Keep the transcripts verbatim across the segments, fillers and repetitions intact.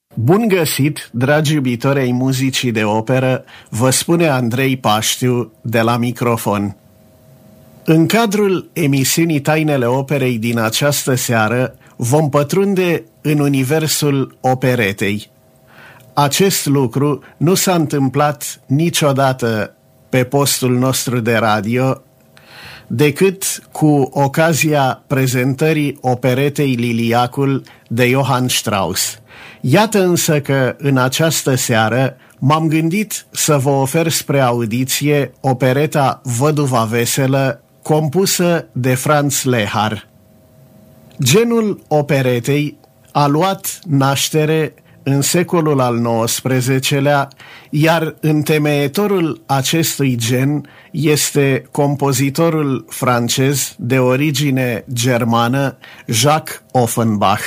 Bun găsit, dragi iubitori ai muzicii de operă, vă spune Andrei Paștiu de la microfon. În cadrul emisiunii Tainele Operei din această seară vom pătrunde în universul operetei. Acest lucru nu s-a întâmplat niciodată pe postul nostru de radio, decât cu ocazia prezentării operetei Liliacul de Johann Strauss. Iată însă că în această seară m-am gândit să vă ofer spre audiție opereta Văduva Veselă, compusă de Franz Lehár. Genul operetei a luat naștere în secolul al nouăsprezecelea, iar întemeietorul acestui gen este compozitorul francez de origine germană, Jacques Offenbach.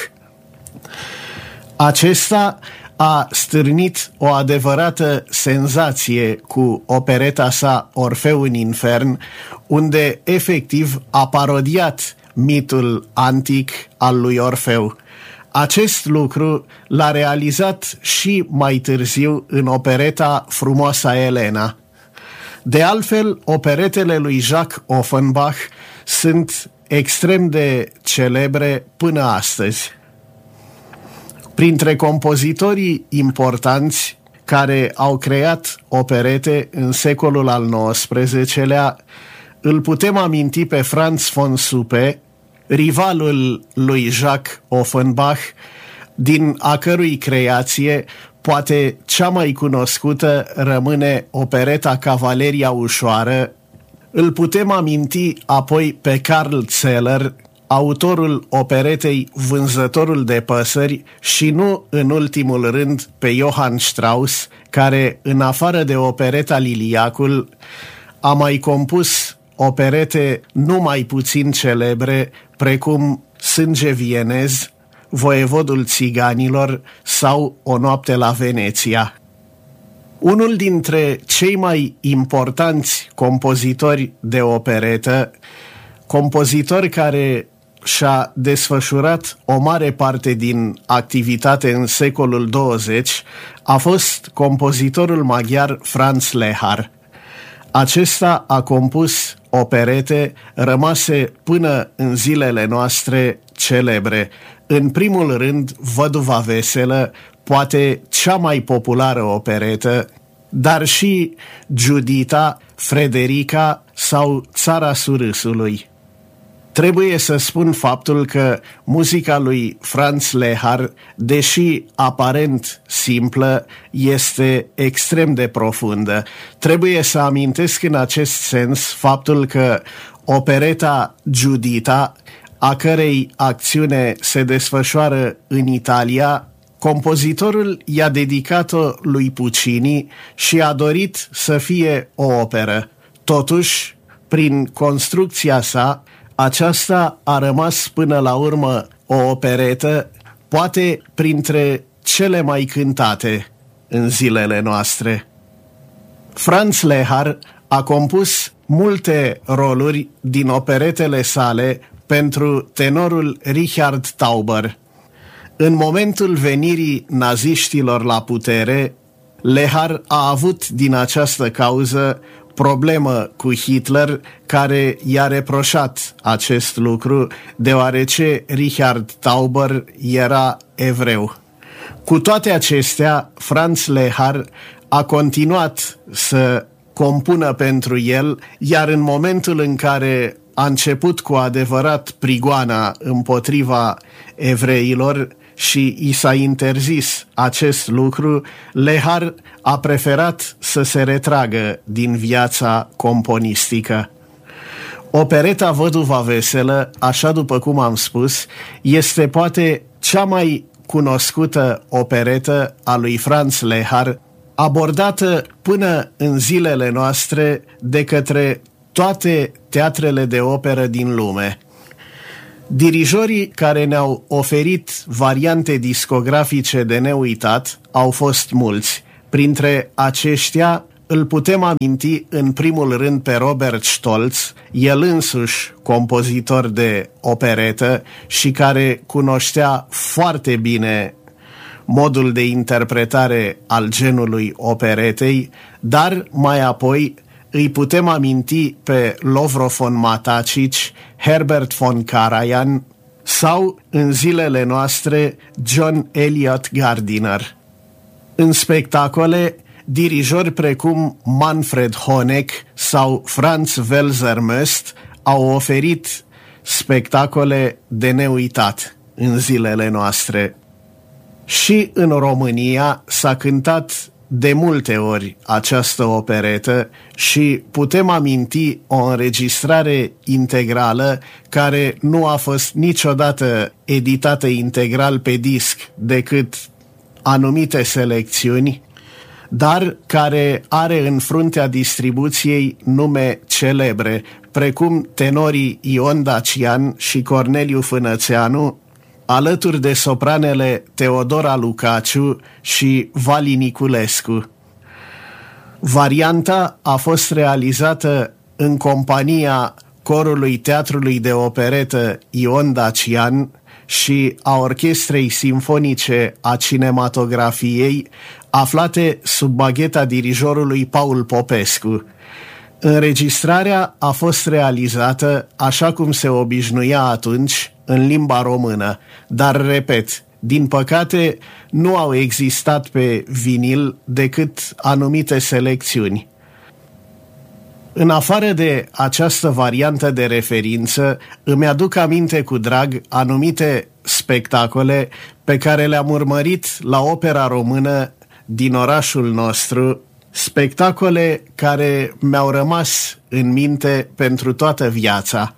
Acesta a stârnit o adevărată senzație cu opereta sa Orfeu în infern, unde efectiv a parodiat mitul antic al lui Orfeu. Acest lucru l-a realizat și mai târziu în opereta Frumoasa Elena. De altfel, operetele lui Jacques Offenbach sunt extrem de celebre până astăzi. Printre compozitorii importanți care au creat operete în secolul al nouăsprezecelea, îl putem aminti pe Franz von Suppe, rivalul lui Jacques Offenbach, din a cărui creație poate cea mai cunoscută rămâne opereta Cavaleria Ușoară. Îl putem aminti apoi pe Carl Zeller, autorul operetei Vânzătorul de păsări, și nu în ultimul rând pe Johann Strauss, care în afară de opereta Liliacul a mai compus operete nu mai puțin celebre, precum Sânge vienez, Voievodul țiganilor sau O noapte la Veneția. Unul dintre cei mai importanți compozitori de operetă, compozitor care și-a desfășurat o mare parte din activitate în secolul douăzeci, a fost compozitorul maghiar Franz Lehár. Acesta a compus operete rămase până în zilele noastre celebre. În primul rând, Văduva Veselă, poate cea mai populară operetă, dar și Giudita, Frederica sau Țara Surâsului. Trebuie să spun faptul că muzica lui Franz Lehár, deși aparent simplă, este extrem de profundă. Trebuie să amintesc în acest sens faptul că opereta Giudita, a cărei acțiune se desfășoară în Italia, compozitorul i-a dedicat-o lui Puccini și a dorit să fie o operă. Totuși, prin construcția sa, aceasta a rămas până la urmă o operetă, poate printre cele mai cântate în zilele noastre. Franz Lehár a compus multe roluri din operetele sale pentru tenorul Richard Tauber. În momentul venirii naziștilor la putere, Lehár a avut din această cauză problemă cu Hitler, care i-a reproșat acest lucru, deoarece Richard Tauber era evreu. Cu toate acestea, Franz Lehár a continuat să compună pentru el, iar în momentul în care a început cu adevărat prigoana împotriva evreilor și i s-a interzis acest lucru, Lehár a preferat să se retragă din viața componistică. Opereta Văduva Veselă, așa după cum am spus, este poate cea mai cunoscută operetă a lui Franz Lehár, abordată până în zilele noastre de către toate teatrele de operă din lume. Dirijorii care ne-au oferit variante discografice de neuitat au fost mulți. Printre aceștia îl putem aminti în primul rând pe Robert Stolz, el însuși compozitor de operetă și care cunoștea foarte bine modul de interpretare al genului operetei, dar mai apoi îi putem aminti pe Lovro von Matacici, Herbert von Karajan sau, în zilele noastre, John Eliot Gardiner. În spectacole, dirijori precum Manfred Honeck sau Franz Welser Möst au oferit spectacole de neuitat în zilele noastre. Și în România s-a cântat de multe ori această operetă și putem aminti o înregistrare integrală care nu a fost niciodată editată integral pe disc decât anumite selecțiuni, dar care are în fruntea distribuției nume celebre, precum tenorii Ion Dacian și Corneliu Fânățeanu, alături de sopranele Teodora Lucaciu și Vali Niculescu. Varianta a fost realizată în compania Corului Teatrului de Operetă Ion Dacian și a Orchestrei Simfonice a Cinematografiei, aflate sub bagheta dirijorului Paul Popescu. Înregistrarea a fost realizată așa cum se obișnuia atunci, în limba română, dar, repet, din păcate nu au existat pe vinil decât anumite selecțiuni. În afară de această variantă de referință, îmi aduc aminte cu drag anumite spectacole pe care le-am urmărit la Opera Română din orașul nostru, spectacole care mi-au rămas în minte pentru toată viața.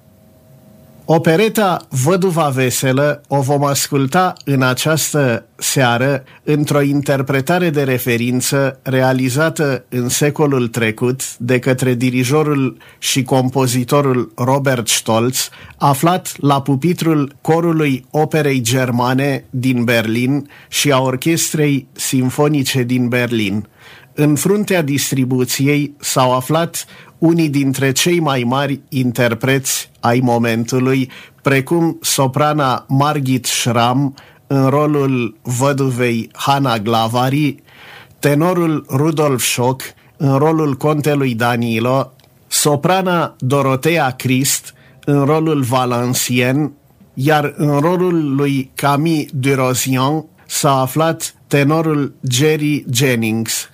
Opereta Văduva Veselă o vom asculta în această seară într-o interpretare de referință realizată în secolul trecut de către dirijorul și compozitorul Robert Stolz, aflat la pupitrul Corului Operei Germane din Berlin și a Orchestrei Simfonice din Berlin. În fruntea distribuției s-au aflat unii dintre cei mai mari interpreți ai momentului, precum soprana Margit Schramm în rolul văduvei Hanna Glavari, tenorul Rudolf Schock în rolul contelui Danilo, soprana Dorotea Christ în rolul Valenciennes, iar în rolul lui Camille Durozian s-a aflat tenorul Jerry Jennings.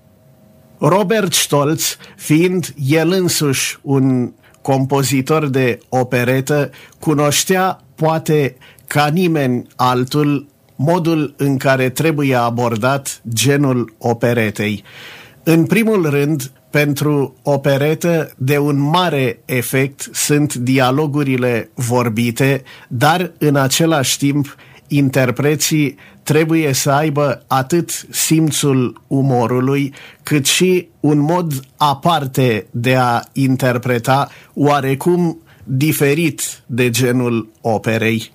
Robert Stolz, fiind el însuși un compozitor de operetă, cunoștea, poate ca nimeni altul, modul în care trebuie abordat genul operetei. În primul rând, pentru operetă, de un mare efect sunt dialogurile vorbite, dar în același timp interpreții trebuie să aibă atât simțul umorului, cât și un mod aparte de a interpreta, oarecum diferit de genul operei.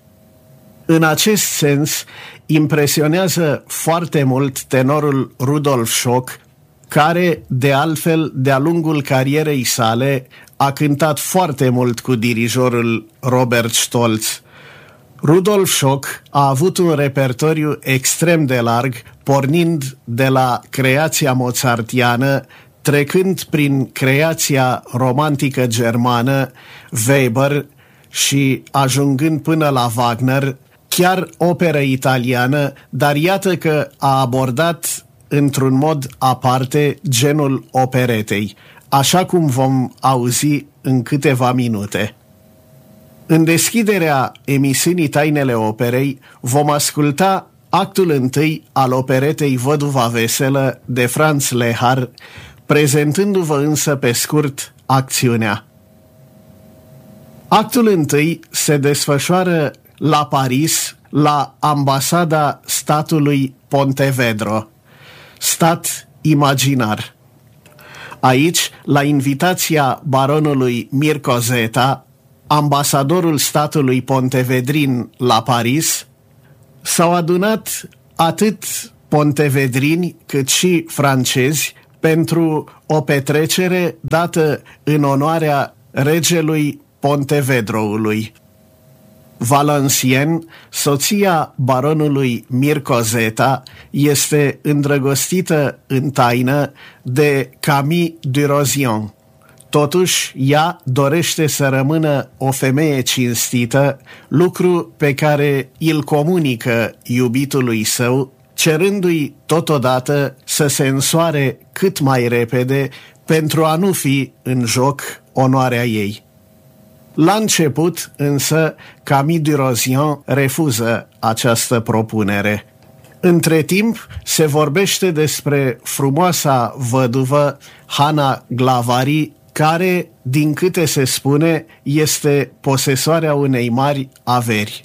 În acest sens, impresionează foarte mult tenorul Rudolf Schock, care, de altfel, de-a lungul carierei sale, a cântat foarte mult cu dirijorul Robert Stolz. Rudolf Schock a avut un repertoriu extrem de larg, pornind de la creația mozartiană, trecând prin creația romantică germană, Weber, și ajungând până la Wagner, chiar operă italiană, dar iată că a abordat într-un mod aparte genul operetei, așa cum vom auzi în câteva minute. În deschiderea emisiunii Tainele Operei vom asculta actul întâi al operetei Văduva Veselă de Franz Lehár, prezentându-vă însă pe scurt acțiunea. Actul întâi se desfășoară la Paris, la ambasada statului Pontevedro, stat imaginar. Aici, la invitația baronului Mirko Zeta, ambasadorul statului pontevedrin la Paris, s-au adunat atât pontevedrini cât și francezi pentru o petrecere dată în onoarea regelui Pontevedroului. Valenciennes, soția baronului Mircea Zeta, este îndrăgostită în taină de Camille Durozian. Totuși, ea dorește să rămână o femeie cinstită, lucru pe care îl comunică iubitului său, cerându-i totodată să se însoare cât mai repede pentru a nu fi în joc onoarea ei. La început, însă, Camille Durozian refuză această propunere. Între timp, se vorbește despre frumoasa văduvă Hana Glavari, care, din câte se spune, este posesoarea unei mari averi.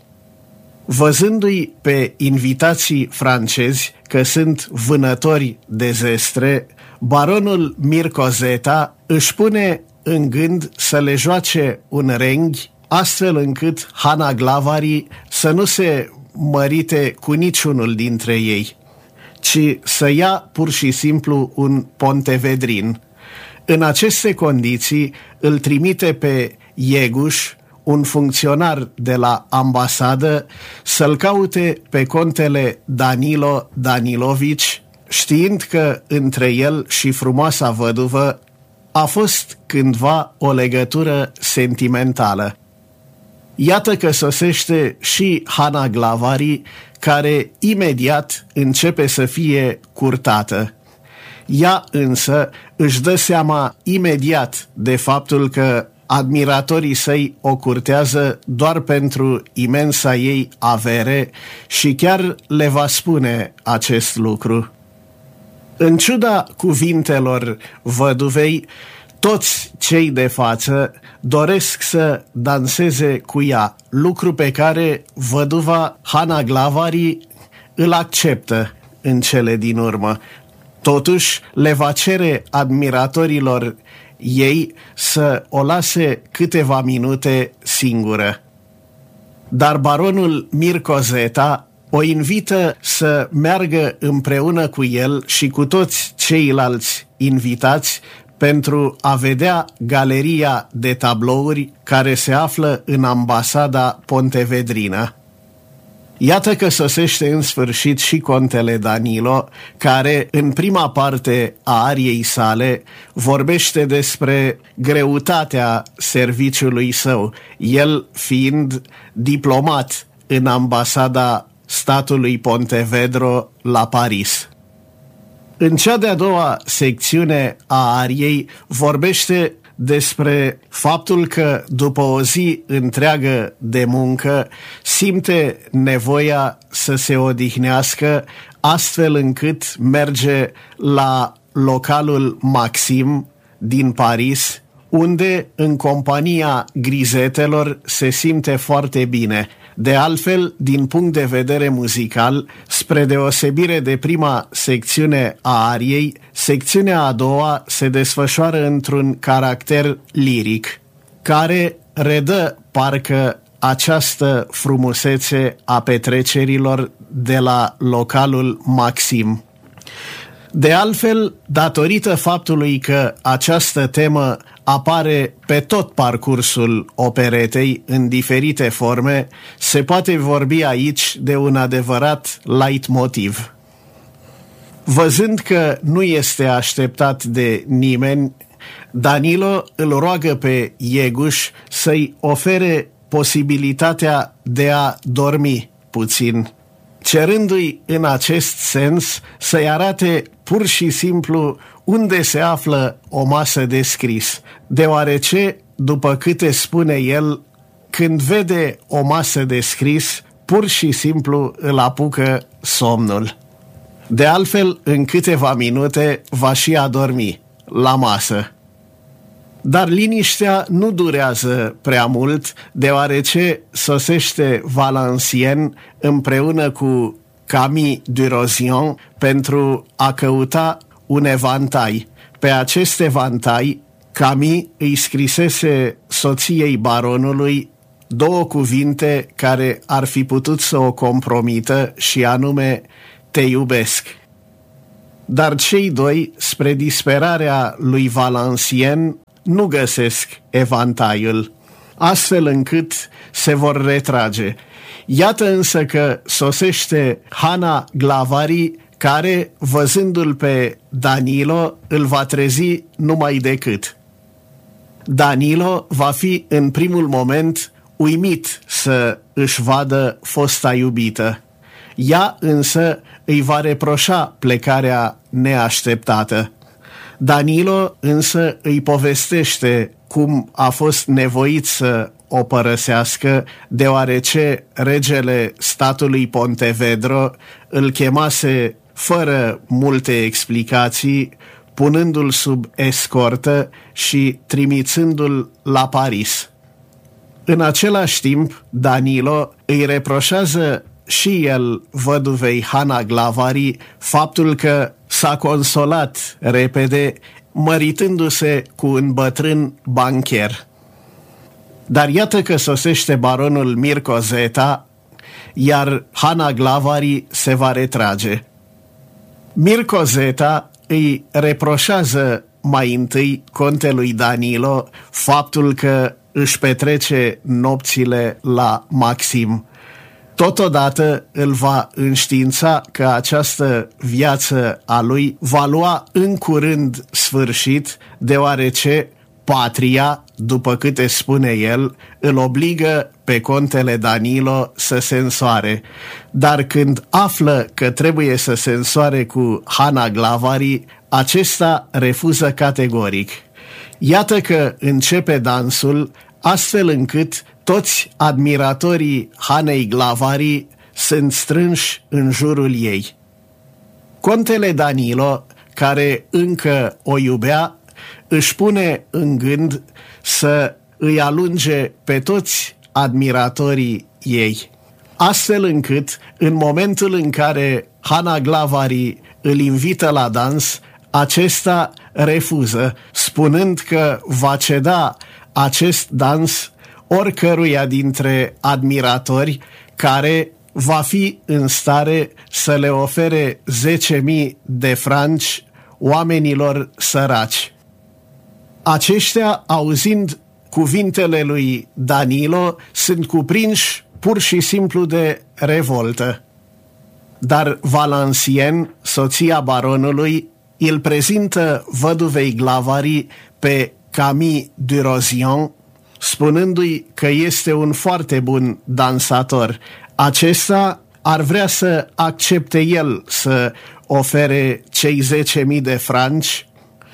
Văzându-i pe invitații francezi că sunt vânători de zestre, baronul Mircea Zeta își pune în gând să le joace un renghi, astfel încât Hana Glavari să nu se mărite cu niciunul dintre ei, ci să ia pur și simplu un pontevedrin. În aceste condiții îl trimite pe Ieguș, un funcționar de la ambasadă, să-l caute pe contele Danilo Danilovici, știind că între el și frumoasa văduvă a fost cândva o legătură sentimentală. Iată că sosește și Hana Glavari, care imediat începe să fie curtată. Ea însă își dă seama imediat de faptul că admiratorii săi o curtează doar pentru imensa ei avere și chiar le va spune acest lucru. În ciuda cuvintelor văduvei, toți cei de față doresc să danseze cu ea, lucru pe care văduva Hana Glavari îl acceptă în cele din urmă. Totuși, le va cere admiratorilor ei să o lase câteva minute singură. Dar baronul Mircea Zeta o invită să meargă împreună cu el și cu toți ceilalți invitați pentru a vedea galeria de tablouri care se află în ambasada pontevedrină. Iată că sosește în sfârșit și contele Danilo, care în prima parte a ariei sale vorbește despre greutatea serviciului său, el fiind diplomat în ambasada statului Pontevedro la Paris. În cea de-a doua secțiune a ariei vorbește despre faptul că după o zi întreagă de muncă simte nevoia să se odihnească, astfel încât merge la localul Maxim din Paris, unde în compania grizetelor se simte foarte bine. De altfel, din punct de vedere muzical, spre deosebire de prima secțiune a ariei, secțiunea a doua se desfășoară într-un caracter liric, care redă parcă această frumusețe a petrecerilor de la localul Maxim. De altfel, datorită faptului că această temă apare pe tot parcursul operetei în diferite forme, se poate vorbi aici de un adevărat leitmotiv. Văzând că nu este așteptat de nimeni, Danilo îl roagă pe Ieguș să-i ofere posibilitatea de a dormi puțin, cerându-i în acest sens să-i arate pur și simplu unde se află o masă de scris, deoarece, după câte spune el, când vede o masă de scris, pur și simplu îl apucă somnul. De altfel, în câteva minute va și adormi la masă. Dar liniștea nu durează prea mult, deoarece sosește Valenciennes împreună cu Camille Durozian pentru a căuta un evantai. Pe acest evantai, Camille îi scrisese soției baronului două cuvinte care ar fi putut să o compromită, și anume "te iubesc". Dar cei doi, spre disperarea lui Valenciennes, nu găsesc evantaiul. astfel încât se vor retrage. Iată însă că sosește Hana Glavari, care, văzându-l pe Danilo, îl va trezi numai decât. Danilo va fi în primul moment uimit să își vadă fosta iubită. Ea însă îi va reproșa plecarea neașteptată. Danilo însă îi povestește cum a fost nevoit să o părăsească, deoarece regele statului Pontevedro îl chemase fără multe explicații, punându-l sub escortă și trimițându-l la Paris. În același timp, Danilo îi reproșează și el văduvei Hana Glavari faptul că s-a consolat repede măritându-se cu un bătrân bancher. Dar iată că sosește baronul Mirko Zeta, iar Hana Glavari se va retrage. Mirko Zeta îi reproșează mai întâi contelui Danilo faptul că își petrece nopțile la Maxim. Totodată îl va înștiința că această viață a lui va lua în curând sfârșit, deoarece patria, după câte spune el, îl obligă pe contele Danilo să se însoare. Dar când află că trebuie să se însoare cu Hana Glavari, acesta refuză categoric. Iată că începe dansul, astfel încât toți admiratorii Hanei Glavari sunt strânși în jurul ei. Contele Danilo, care încă o iubea, își pune în gând să îi alunge pe toți admiratorii ei, astfel încât, în momentul în care Hana Glavari îl invită la dans, acesta refuză, spunând că va ceda acest dans oricăruia dintre admiratori care va fi în stare să le ofere zece mii de franci oamenilor săraci. Aceștia, auzind cuvintele lui Danilo, sunt cuprinși pur și simplu de revoltă. Dar Valenciennes, soția baronului, îl prezintă văduvei Glavari pe Camille Durozian, spunându-i că este un foarte bun dansator. Acesta ar vrea să accepte el să ofere cei zece mii de franci,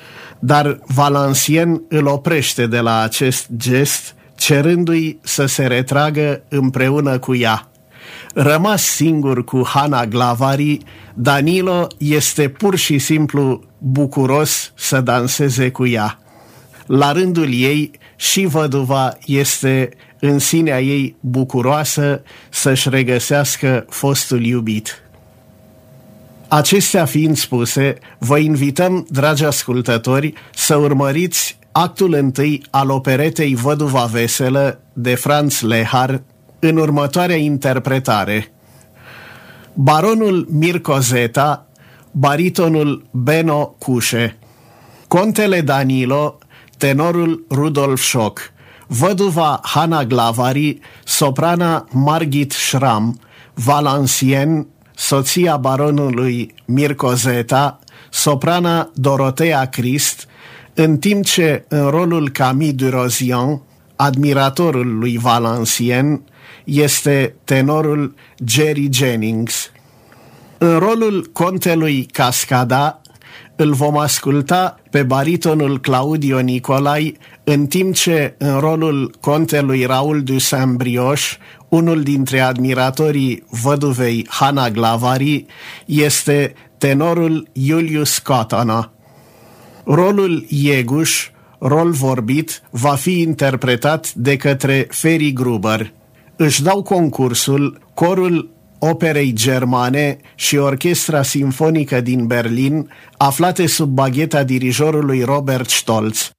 dar Valenciennes îl oprește de la acest gest, cerându-i să se retragă împreună cu ea. Rămas singur cu Hana Glavari, Danilo este pur și simplu bucuros să danseze cu ea. La rândul ei, și văduva este în sinea ei bucuroasă să-și regăsească fostul iubit. Acestea fiind spuse, vă invităm, dragi ascultători, să urmăriți actul întâi al operetei Văduva Veselă de Franz Lehár în următoarea interpretare. Baronul Mirko Zeta, baritonul Beno Cușe, contele Danilo, tenorul Rudolf Schock, văduva Hana Glavari, soprana Margit Schramm, Valenciennes, soția baronului Mirko Zeta, soprana Dorotea Christ, în timp ce în rolul Camille Durozian, admiratorul lui Valenciennes, este tenorul Jerry Jennings. În rolul contelui Cascada îl vom asculta pe baritonul Claudio Nicolai, în timp ce în rolul contelui Raoul du Saint-Brioche, unul dintre admiratorii văduvei Hana Glavari, este tenorul Julius Cotona. Rolul Ieguș, rol vorbit, va fi interpretat de către Ferry Gruber. Își dau concursul corul Operei Germane și Orchestra Simfonică din Berlin, aflate sub bagheta dirijorului Robert Stolz.